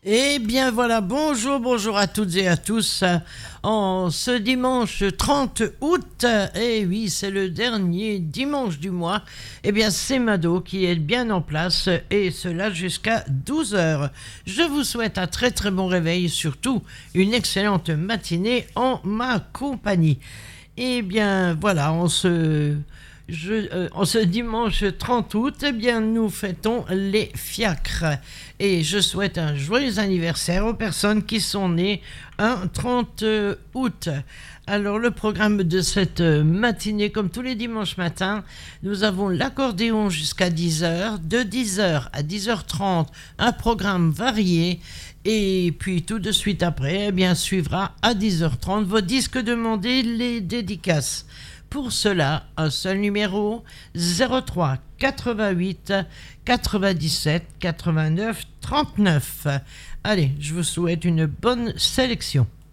Eh bien voilà, bonjour à toutes et à tous. En ce dimanche 30 août, et oui, c'est le dernier dimanche du mois, eh bien c'est Mado qui est bien en place, et cela jusqu'à 12 heures. Je vous souhaite un très très bon réveil, surtout une excellente matinée en ma compagnie. Eh bien voilà, en ce dimanche 30 août, eh bien, nous fêtons les fiacres. Et je souhaite un joyeux anniversaire aux personnes qui sont nées un 30 août. Alors, le programme de cette matinée, comme tous les dimanches matins, nous avons l'accordéon jusqu'à 10 heures. De 10 heures à 10h30, un programme varié. Et puis tout de suite après, eh bien, suivra à 10h30 vos disques demandés, les dédicaces. Pour cela, un seul numéro, 03 88 97 89 39. Allez, je vous souhaite une bonne sélection.